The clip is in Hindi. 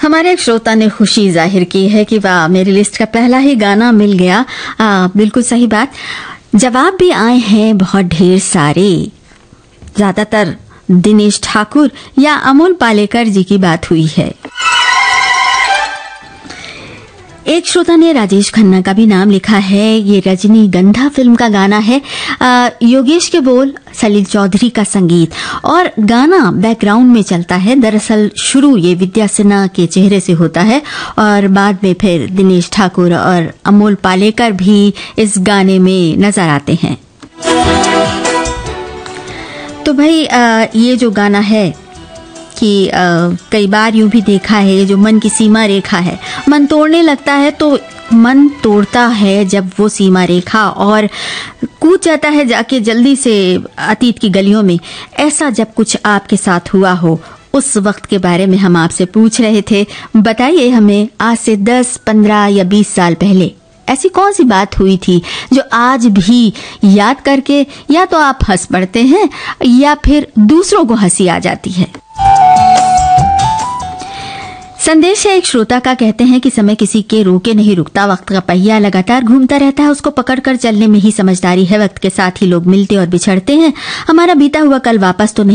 हमारे एक श्रोता ने खुशी जाहिर की है कि वाह, मेरी लिस्ट का पहला ही गाना मिल गया। बिल्कुल सही बात। जवाब भी आए हैं बहुत ढेर सारे, ज्यादातर दिनेश ठाकुर या अमोल पालेकर जी की बात हुई है। एक श्रोता ने राजेश खन्ना का भी नाम लिखा है। ये रजनीगंधा फिल्म का गाना है। योगेश के बोल, सलील चौधरी का संगीत और गाना बैकग्राउंड में चलता है। दरअसल शुरू ये विद्या सिन्हा के चेहरे से होता है और बाद में फिर दिनेश ठाकुर और अमोल पालेकर भी इस गाने में नजर आते हैं। तो भाई ये जो गाना है कि कई बार यूं भी देखा है, ये जो मन की सीमा रेखा है, मन तोड़ने लगता है तो मन तोड़ता है जब वो सीमा रेखा और कूद जाता है जाके जल्दी से अतीत की गलियों में। ऐसा जब कुछ आपके साथ हुआ हो, उस वक्त के बारे में हम आपसे पूछ रहे थे। बताइए हमें, आज से 10, 15 या 20 साल पहले ऐसी कौन सी बात हुई थी जो आज भी याद करके या तो आप हंस पड़ते हैं या फिर दूसरों को हंसी आ जाती है। संदेश है एक श्रोता का, कहते हैं कि समय किसी के रोके नहीं रुकता, वक्त का पहिया लगातार घूमता रहता है, उसको पकड़कर चलने में ही समझदारी है। वक्त के साथ ही लोग मिलते और बिछड़ते हैं। हमारा बीता हुआ कल वापस तो नहीं